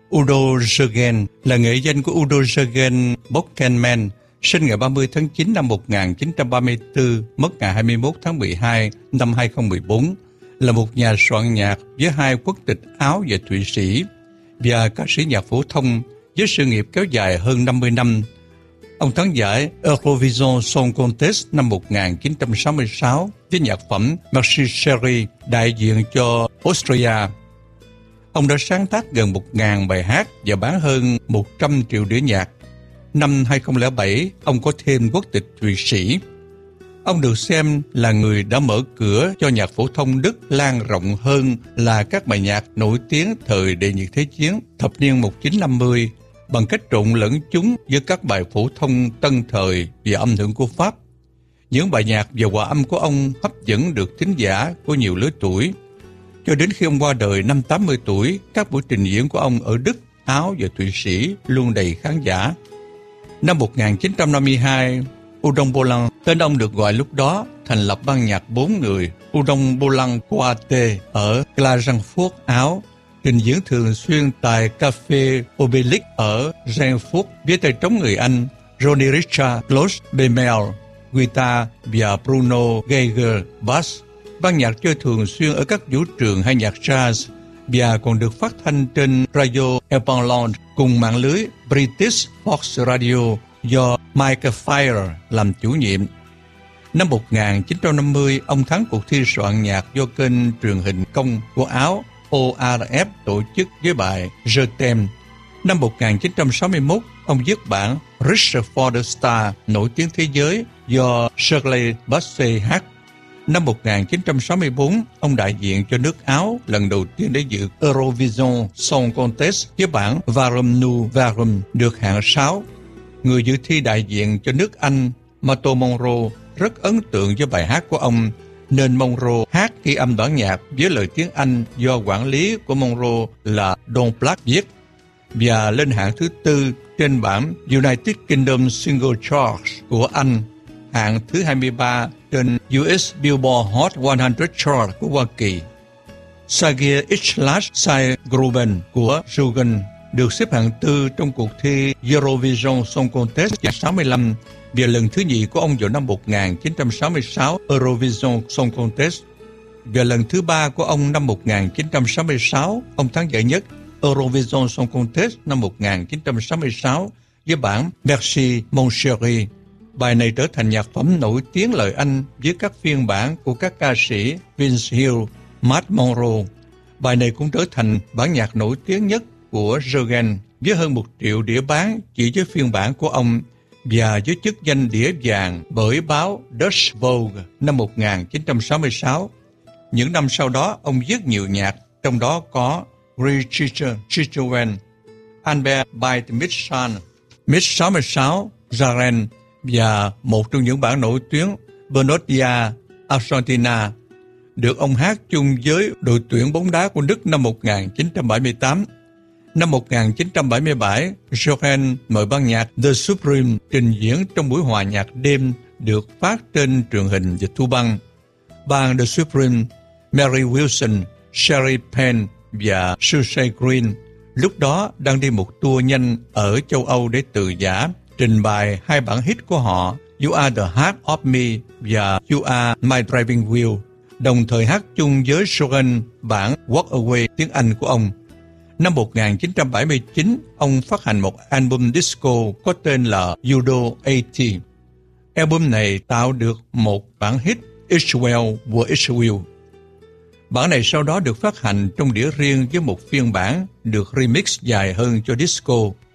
Udo Jürgen là nghệ danh của Udo Jürgen Bockenman, sinh ngày 30 tháng 9 năm 1934, mất ngày 21 tháng 12 năm 2014, là một nhà soạn nhạc với 2 quốc tịch Áo và Thụy Sĩ và ca sĩ nhạc phổ thông với sự nghiệp kéo dài hơn 50 năm. Ông thắng giải Eurovision Song Contest năm 1966 với nhạc phẩm Merci Chérie, đại diện cho Austria. Ông đã sáng tác gần 1.000 bài hát và bán hơn 100 triệu đĩa nhạc. Năm 2007, ông có thêm quốc tịch Thụy Sĩ. Ông được xem là người đã mở cửa cho nhạc phổ thông Đức lan rộng hơn là các bài nhạc nổi tiếng thời Đệ nhị Thế chiến thập niên 1950 bằng cách trộn lẫn chúng với các bài phổ thông tân thời và âm hưởng của Pháp. Những bài nhạc và hòa âm của ông hấp dẫn được thính giả của nhiều lứa tuổi. Cho đến khi ông qua đời năm 80 tuổi, các buổi trình diễn của ông ở Đức, Áo và Thụy Sĩ luôn đầy khán giả. Năm 1952, Udon Bolan, tên ông được gọi lúc đó, thành lập ban nhạc 4 người Udon Bolan Quartet ở Klagenfurt, Áo, trình diễn thường xuyên tại Café Obelix ở Frankfurt với tay trống người Anh Ronnie Richard, Klaus Bemel, guitar và Bruno Geiger, bass. Ban nhạc chơi thường xuyên ở các vũ trường hay nhạc jazz và còn được phát thanh trên Radio Epanland cùng mạng lưới British Fox Radio do Mike Fire làm chủ nhiệm. Năm 1950, ông thắng cuộc thi soạn nhạc do kênh truyền hình công của Áo ORF tổ chức với bài Je t'aime. Năm 1961, ông viết bản Reach for the Star nổi tiếng thế giới do Shirley Bassey hát. Năm 1964, ông đại diện cho nước Áo lần đầu tiên để dự Eurovision Song Contest với bản Varum nu Varum được hạng 6. Người dự thi đại diện cho nước Anh, Mato Monro, rất ấn tượng với bài hát của ông, nên Monro hát ghi âm bản nhạc với lời tiếng Anh do quản lý của Monro là Don Black viết và lên hạng thứ 4 trên bảng United Kingdom Single Charts của Anh, hạng thứ 23 trên US Billboard Hot 100 Chart của Hoa Kỳ. Sage Ichlas Sai Gruben của Jürgen được xếp hạng 4 trong cuộc thi Eurovision Song Contest 65 và lần thứ nhì của ông vào năm 1966 Eurovision Song Contest và lần thứ 3 của ông năm 1966, ông thắng giải nhất Eurovision Song Contest năm 1966 với bản Merci Mon Chéri. Bài này trở thành nhạc phẩm nổi tiếng lời Anh với các phiên bản của các ca sĩ Vince Hill, Matt Monro. Bài này cũng trở thành bản nhạc nổi tiếng nhất của Jürgen với hơn 1 triệu đĩa bán chỉ với phiên bản của ông và với chức danh đĩa vàng bởi báo Dutch Vogue năm 1966. Những năm sau đó, ông viết nhiều nhạc, trong đó có Richard Chichowen, Albert by Mitsan, Mix 66, Jaren và một trong những bản nổi tiếng Benotia Argentina, được ông hát chung với đội tuyển bóng đá của Đức năm 1978. Năm 1977, Jürgen mời ban nhạc The Supreme trình diễn trong buổi hòa nhạc đêm được phát trên truyền hình và thu băng. Ban The Supreme, Mary Wilson, Sherry Penn và Susie Green lúc đó đang đi một tour nhanh ở châu Âu để từ giã, trình bày 2 bản hit của họ You Are the Heart of Me và You Are My Driving Wheel, đồng thời hát chung với Jürgen bản Walk Away tiếng Anh của ông. Năm 1979, ông phát hành một album disco có tên là Judo 80. Album này tạo được một bản hit It's Well của It's Will. Bản này sau đó được phát hành trong đĩa riêng với một phiên bản được remix dài hơn cho disco.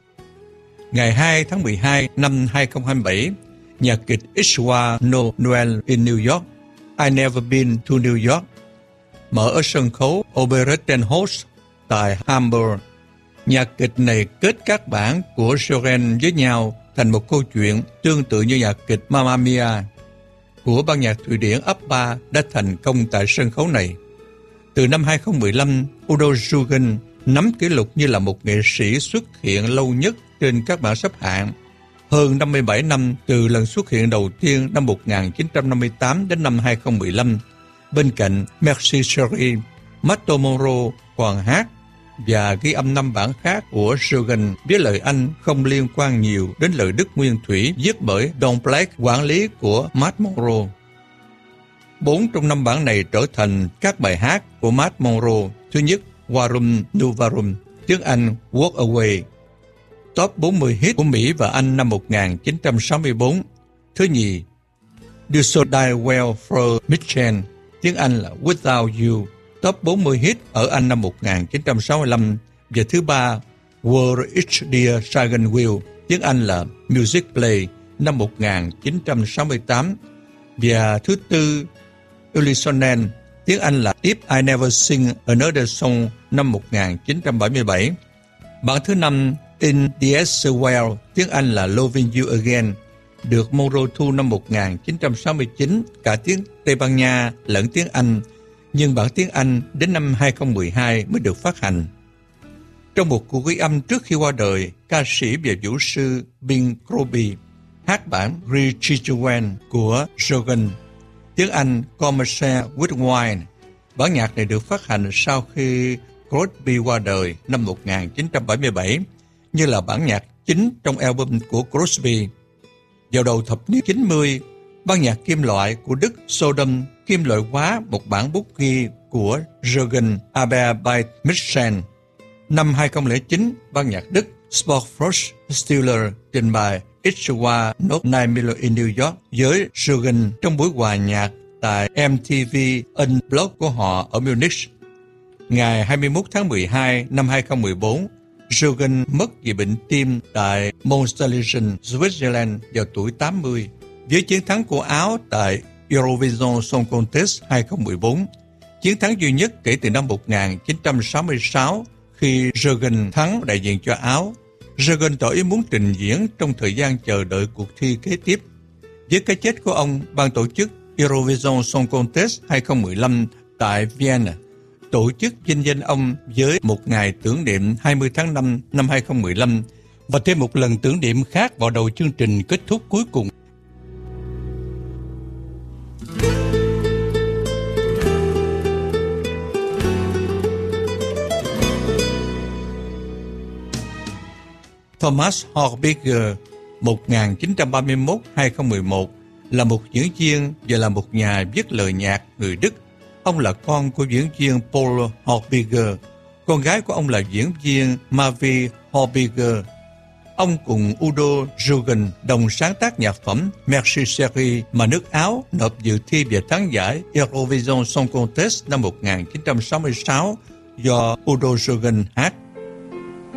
Ngày 2 tháng 12 năm 2027, nhạc kịch It's Was No Noel in New York, I Never Been to New York, mở ở sân khấu Operettenhaus tại Hamburg. Nhạc kịch này kết các bản của Jürgen với nhau thành một câu chuyện tương tự như nhạc kịch Mamma Mia của ban nhạc Thụy Điển ABBA đã thành công tại sân khấu này. Từ năm 2015, Udo Jürgen nắm kỷ lục như là một nghệ sĩ xuất hiện lâu nhất trên các bảng xếp hạng. Hơn 57 năm từ lần xuất hiện đầu tiên năm 1958 đến năm 2015. Bên cạnh Merci Chérie, Mato Monro còn hát và ghi âm 5 bản khác của Jürgen với lời Anh không liên quan nhiều đến lời Đức nguyên thủy viết bởi Don Black, quản lý của Matt Monro. 4 trong 5 bản này trở thành các bài hát của Matt Monro. Thứ nhất, Warum Novarum, tiếng Anh Walk Away, top 40 hit của Mỹ và Anh năm 1964. Thứ nhì, Do So Die Well for Mitchell, tiếng Anh là Without You, top 40 hit ở Anh năm 1965. Và thứ ba, World Each Dear Silent Will, tiếng Anh là Music Play, năm 1968. Và thứ tư, Illusionen, tiếng Anh là If I Never Sing Another Song, năm 1977. Bản thứ năm, In the Well, tiếng Anh là Loving You Again, được Monro thu năm 1969, cả tiếng Tây Ban Nha lẫn tiếng Anh, nhưng bản tiếng Anh đến năm 2012 mới được phát hành. Trong một cuộc ghi âm trước khi qua đời, ca sĩ và vũ sư Bing Crosby hát bản Rechichuan của Jürgen, tiếng Anh Commercial with Wine. Bản nhạc này được phát hành sau khi Crosby qua đời năm 1977, như là bản nhạc chính trong album của Crosby. Vào đầu thập niên 90, ban nhạc kim loại của Đức Sodom kim loại hóa một bản bút ghi của Jürgen Aberbeid Mitchell. Năm 2009, ban nhạc Đức Sportfrost Stiller trình bày It's War Not 9 Milo in New York với Jürgen trong buổi hòa nhạc tại MTV Unplugged của họ ở Munich. Ngày 21 tháng 12 năm 2014, Jürgen mất vì bệnh tim tại Monstillation, Switzerland vào tuổi 80, với chiến thắng của Áo tại Eurovision Song Contest 2014, chiến thắng duy nhất kể từ năm 1966 khi Jürgen thắng đại diện cho Áo. Jürgen tỏ ý muốn trình diễn trong thời gian chờ đợi cuộc thi kế tiếp. Với cái chết của ông, ban tổ chức Eurovision Song Contest 2015 tại Vienna tổ chức vinh danh ông với một ngày tưởng niệm 20 tháng 5 năm 2015 và thêm một lần tưởng niệm khác vào đầu chương trình kết thúc cuối cùng. Thomas Horbiger 1931-2011 là một diễn viên và là một nhà viết lời nhạc người Đức. Ông là con của diễn viên Paul Horbiger, con gái của ông là diễn viên Mavi Horbiger. Ông cùng Udo Jürgen đồng sáng tác nhạc phẩm Merci Chérie mà nước Áo nộp dự thi về thắng giải Eurovision Song Contest năm 1966 do Udo Jürgen hát.